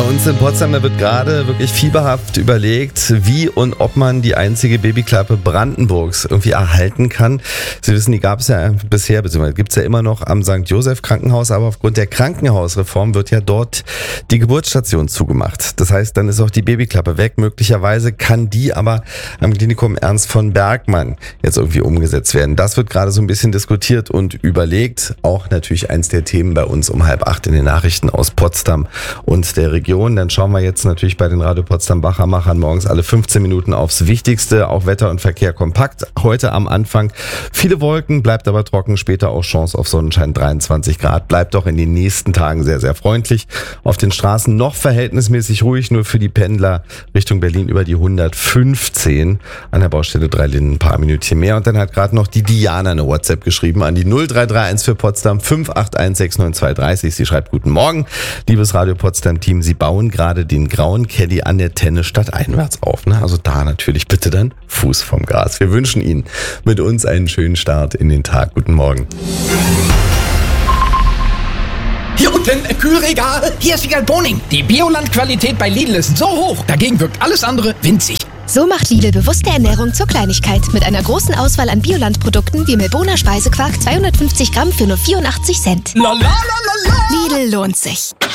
uns in Potsdam, da wird gerade wirklich fieberhaft überlegt, wie und ob man die einzige Babyklappe Brandenburgs irgendwie erhalten kann. Sie wissen, die gab es ja bisher, beziehungsweise gibt es ja immer noch am St. Joseph Krankenhaus, aber aufgrund der Krankenhausreform wird ja dort die Geburtsstation zugemacht. Das heißt, dann ist auch die Babyklappe weg. Möglicherweise kann die aber am Klinikum Ernst von Bergmann jetzt irgendwie umgesetzt werden. Das wird gerade so ein bisschen diskutiert und überlegt. Auch natürlich eins der Themen bei uns um 7:30 in den Nachrichten aus Potsdam und der Region. Dann schauen wir jetzt natürlich bei den Radio Potsdam Wachermachern morgens alle 15 Minuten aufs Wichtigste. Auch Wetter und Verkehr kompakt. Heute am Anfang viele Wolken, bleibt aber trocken. Später auch Chance auf Sonnenschein, 23 Grad. Bleibt auch in den nächsten Tagen sehr, sehr freundlich. Auf den Straßen noch verhältnismäßig ruhig, nur für die Pendler Richtung Berlin über die 115. An der Baustelle 3 Linden ein paar Minütchen mehr. Und dann hat gerade noch die Diana eine WhatsApp geschrieben an die 0331 für Potsdam 581 69230. Sie schreibt: Guten Morgen, liebes Radio Potsdam Team. Sie bauen gerade den grauen Caddy an der Tenne stadteinwärts auf. Also da natürlich bitte dann Fuß vom Gas. Wir wünschen Ihnen mit uns einen schönen Start in den Tag. Guten Morgen. Hier unten im Kühlregal. Hier ist Wiegald Boning. Die Bioland-Qualität bei Lidl ist so hoch. Dagegen wirkt alles andere winzig. So macht Lidl bewusste Ernährung zur Kleinigkeit. Mit einer großen Auswahl an Bioland-Produkten wie Melboner Speisequark 250 Gramm für nur 84 Cent. La la la la la. Lidl lohnt sich.